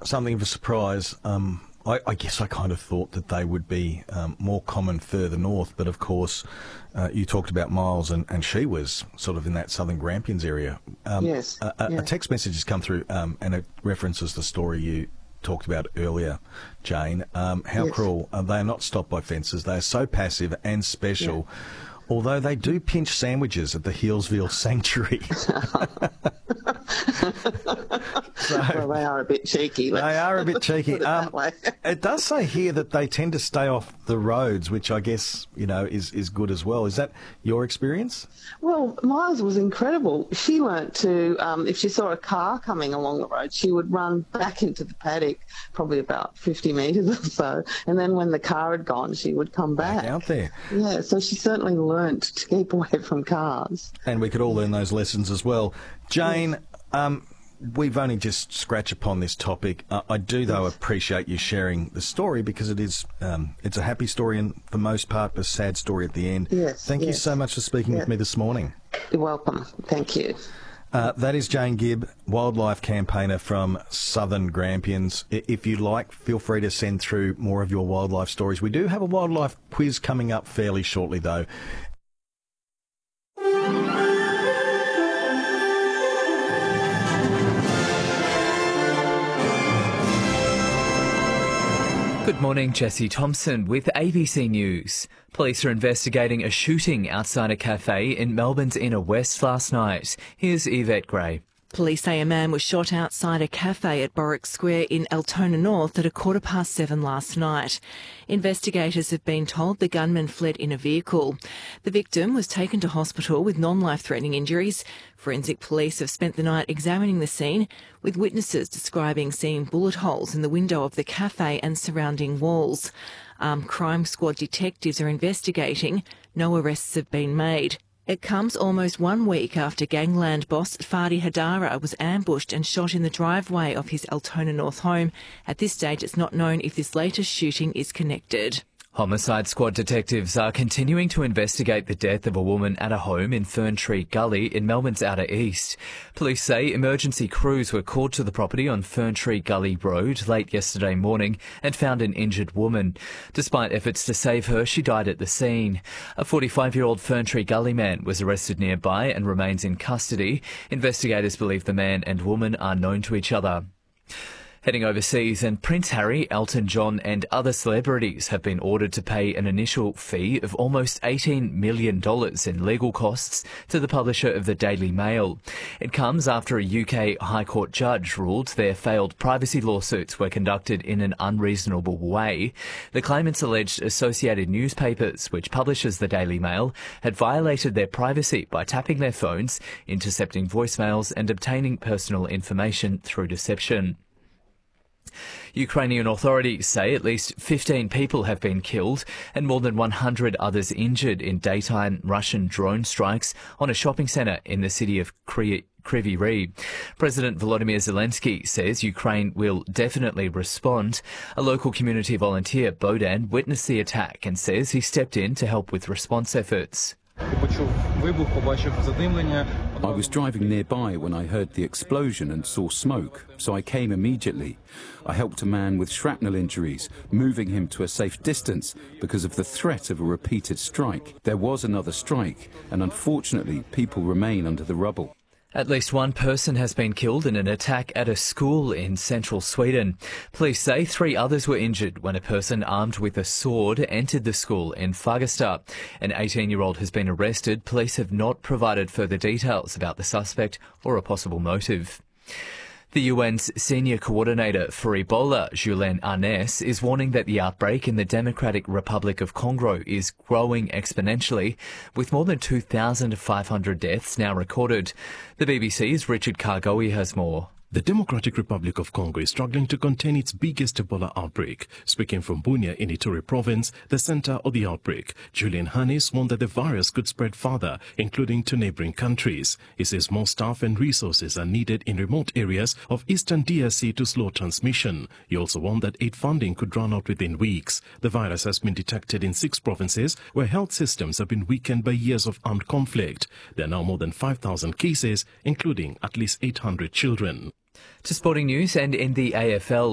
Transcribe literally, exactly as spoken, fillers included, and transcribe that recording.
something of a surprise. Um, I, I guess I kind of thought that they would be um, more common further north, but of course, uh, you talked about Miles, and, and she was sort of in that southern Grampians area. Um, yes. A, a, yeah. a text message has come through, um, and it references the story you talked about earlier, Jane. Um, how Yes. cruel. Uh, they are not stopped by fences. They are so passive and special, yeah. although they do pinch sandwiches at the Healesville Sanctuary. So, well, they are a bit cheeky. They are a bit cheeky. Put it, um, that way. It does say here that they tend to stay off the roads, which I guess, you know, is, is good as well. Is that your experience? Well, Miles was incredible. She learnt to, um, if she saw a car coming along the road, she would run back into the paddock, probably about fifty metres or so, and then when the car had gone, she would come back. Back out there. Yeah, so she certainly learnt to keep away from cars. And we could all learn those lessons as well. Jane, um, we've only just scratched upon this topic. Uh, I do, though, appreciate you sharing the story, because it is um, it's a happy story and, for most part, a sad story at the end. Yes. Thank you yes. so much for speaking yes. with me this morning. You're welcome. Thank you. Uh, that is Jane Gibb, wildlife campaigner from Southern Grampians. I- If you'd like, feel free to send through more of your wildlife stories. We do have a wildlife quiz coming up fairly shortly, though. Good morning, Jesse Thompson with A B C News. Police are investigating a shooting outside a cafe in Melbourne's inner west last night. Here's Yvette Gray. Police say a man was shot outside a cafe at Borwick Square in Altona North at a quarter past seven last night. Investigators have been told the gunman fled in a vehicle. The victim was taken to hospital with non-life-threatening injuries. Forensic police have spent the night examining the scene, with witnesses describing seeing bullet holes in the window of the cafe and surrounding walls. Armed Crime Squad detectives are investigating. No arrests have been made. It comes almost one week after gangland boss Fadi Hadara was ambushed and shot in the driveway of his Altona North home. At this stage, it's not known if this latest shooting is connected. Homicide Squad detectives are continuing to investigate the death of a woman at a home in Ferntree Gully in Melbourne's outer east. Police say emergency crews were called to the property on Ferntree Gully Road late yesterday morning and found an injured woman. Despite efforts to save her, she died at the scene. A forty-five-year-old Ferntree Gully man was arrested nearby and remains in custody. Investigators believe the man and woman are known to each other. Heading overseas, and Prince Harry, Elton John and other celebrities have been ordered to pay an initial fee of almost eighteen million dollars in legal costs to the publisher of the Daily Mail. It comes after a U K High Court judge ruled their failed privacy lawsuits were conducted in an unreasonable way. The claimants alleged Associated Newspapers, which publishes the Daily Mail, had violated their privacy by tapping their phones, intercepting voicemails and obtaining personal information through deception. Ukrainian authorities say at least fifteen people have been killed and more than one hundred others injured in daytime Russian drone strikes on a shopping centre in the city of Kryvyi Rih. President Volodymyr Zelensky says Ukraine will definitely respond. A local community volunteer, Bodan, witnessed the attack and says he stepped in to help with response efforts. I was driving nearby when I heard the explosion and saw smoke, so I came immediately. I helped a man with shrapnel injuries, moving him to a safe distance because of the threat of a repeated strike. There was another strike, and unfortunately, people remain under the rubble. At least one person has been killed in an attack at a school in central Sweden. Police say three others were injured when a person armed with a sword entered the school in Fagersta. An eighteen-year-old has been arrested. Police have not provided further details about the suspect or a possible motive. The U N's senior coordinator for Ebola, Julien Arnès, is warning that the outbreak in the Democratic Republic of Congo is growing exponentially, with more than two thousand five hundred deaths now recorded. The B B C's Richard Kargoe has more. The Democratic Republic of Congo is struggling to contain its biggest Ebola outbreak. Speaking from Bunia in Ituri province, the center of the outbreak, Julien Arnès warned that the virus could spread further, including to neighboring countries. He says more staff and resources are needed in remote areas of eastern D R C to slow transmission. He also warned that aid funding could run out within weeks. The virus has been detected in six provinces where health systems have been weakened by years of armed conflict. There are now more than five thousand cases, including at least eight hundred children. To sporting news, and in the A F L,